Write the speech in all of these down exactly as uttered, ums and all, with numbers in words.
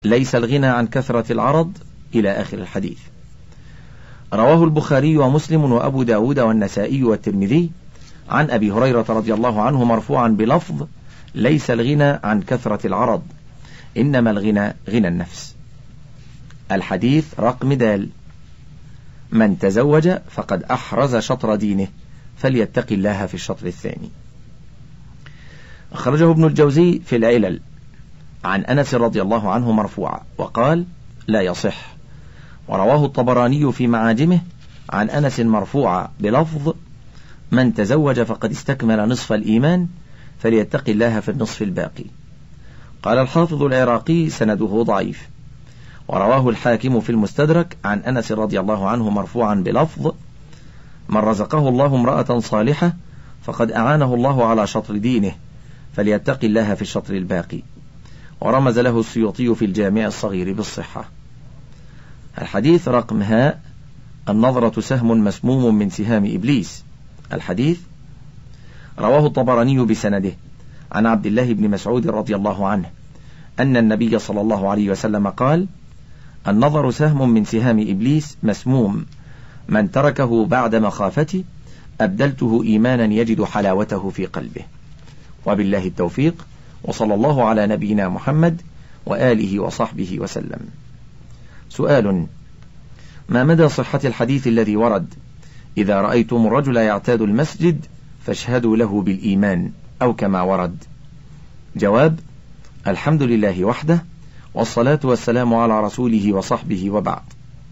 ليس الغنى عن كثرة العرض إلى آخر الحديث. رواه البخاري ومسلم وأبو داود والنسائي والترمذي عن أبي هريرة رضي الله عنه مرفوعا بلفظ: ليس الغنى عن كثرة العرض، إنما الغنى غنى النفس. الحديث رقم دال: من تزوج فقد أحرز شطر دينه فليتق الله في الشطر الثاني. أخرجه ابن الجوزي في العلل عن أنس رضي الله عنه مرفوعا وقال: لا يصح. ورواه الطبراني في معاجمه عن أنس مرفوعا بلفظ: من تزوج فقد استكمل نصف الإيمان فليتق الله في النصف الباقي. قال الحافظ العراقي: سنده ضعيف. ورواه الحاكم في المستدرك عن أنس رضي الله عنه مرفوعا بلفظ: من رزقه الله امرأة صالحة فقد أعانه الله على شطر دينه فليتق الله في الشطر الباقي. ورمز له السيوطي في الجامع الصغير بالصحة. الحديث رقم هاء: النظرة سهم مسموم من سهام إبليس. الحديث رواه الطبراني بسنده عن عبد الله بن مسعود رضي الله عنه أن النبي صلى الله عليه وسلم قال: النظر سهم من سهام إبليس مسموم، من تركه بعد مخافتي أبدلته إيمانا يجد حلاوته في قلبه. وبالله التوفيق، وصلى الله على نبينا محمد وآله وصحبه وسلم. سؤال: ما مدى صحة الحديث الذي ورد: إذا رأيتم الرجل يعتاد المسجد فاشهدوا له بالإيمان، أو كما ورد؟ جواب: الحمد لله وحده، والصلاة والسلام على رسوله وصحبه، وبعد.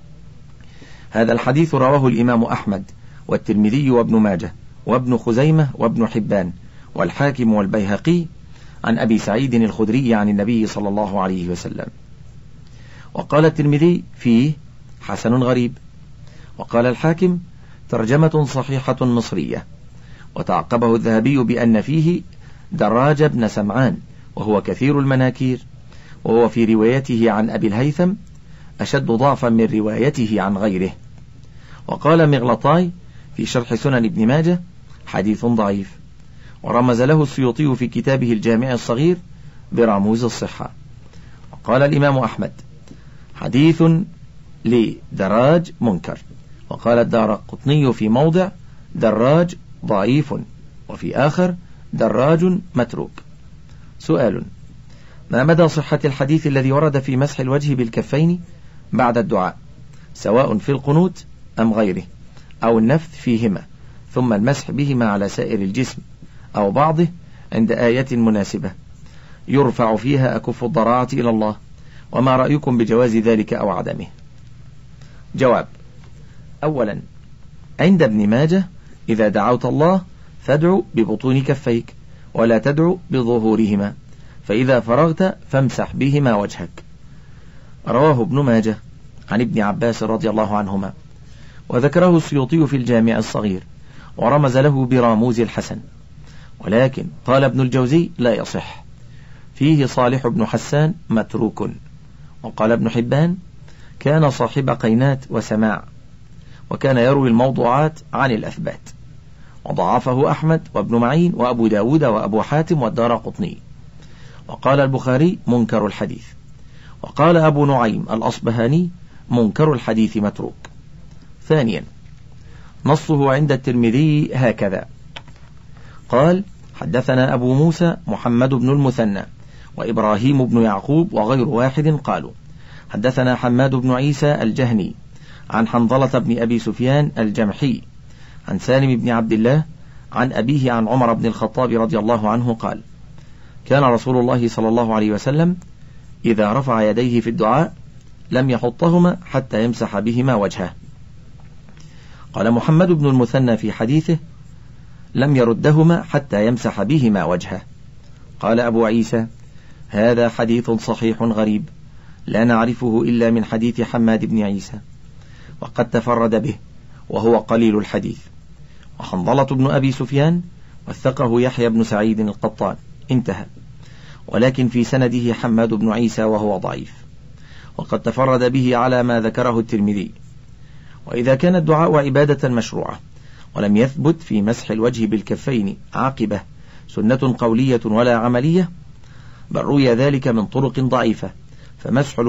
هذا الحديث رواه الإمام أحمد والترمذي وابن ماجه وابن خزيمة وابن حبان والحاكم والبيهقي عن أبي سعيد الخدري عن النبي صلى الله عليه وسلم. وقال الترمذي فيه: حسن غريب. وقال الحاكم: ترجمة صحيحة مصرية. وتعقبه الذهبي بأن فيه دراج بن سمعان، وهو كثير المناكير، وهو في روايته عن أبي الهيثم أشد ضعفا من روايته عن غيره. وقال مغلطاي في شرح سنن ابن ماجه: حديث ضعيف. ورمز له السيوطي في كتابه الجامع الصغير برموز الصحة. وقال الإمام أحمد: حديث لدراج منكر. وقال الدارقطني في موضع: دراج ضعيف، وفي آخر: دراج متروك. سؤال: ما مدى صحة الحديث الذي ورد في مسح الوجه بالكفين بعد الدعاء، سواء في القنوت أم غيره، أو النفث فيهما ثم المسح بهما على سائر الجسم أو بعضه عند آية مناسبة يرفع فيها أكف الضراعة إلى الله؟ وما رأيكم بجواز ذلك أو عدمه؟ جواب: أولا، عند ابن ماجه: إذا دعوت الله فادعو ببطون كفيك ولا تدعو بظهورهما، فإذا فرغت فامسح بهما وجهك. رواه ابن ماجه عن ابن عباس رضي الله عنهما، وذكره السيوطي في الجامع الصغير، ورمز له براموز الحسن. ولكن قال ابن الجوزي: لا يصح، فيه صالح بن حسان متروك. وقال ابن حبان: كان صاحب قينات وسماع، وكان يروي الموضوعات عن الأثبات. وضعفه أحمد وابن معين وأبو داود وأبو حاتم والدارقطني. وقال البخاري: منكر الحديث. وقال أبو نعيم الأصبهاني: منكر الحديث متروك. ثانيا، نصه عند الترمذي هكذا: قال: حدثنا أبو موسى محمد بن المثنى وإبراهيم بن يعقوب وغير واحد قالوا: حدثنا حماد بن عيسى الجهني عن حنظلة بن أبي سفيان الجمحي عن سالم بن عبد الله عن أبيه عن عمر بن الخطاب رضي الله عنه قال: كان رسول الله صلى الله عليه وسلم إذا رفع يديه في الدعاء لم يحطهما حتى يمسح بهما وجهه. قال محمد بن المثنى في حديثه: لم يردهما حتى يمسح بهما وجهه. قال أبو عيسى: هذا حديث صحيح غريب لا نعرفه إلا من حديث حماد بن عيسى، وقد تفرد به وهو قليل الحديث. وحنظلة بن أبي سفيان وثقه يحيى بن سعيد القطان. انتهى. ولكن في سنده حماد بن عيسى وهو ضعيف، وقد تفرد به على ما ذكره الترمذي. وإذا كان الدعاء عبادة مشروعة ولم يثبت في مسح الوجه بالكفين عاقبة سنة قولية ولا عملية، بل روي ذلك من طرق ضعيفة، فمسح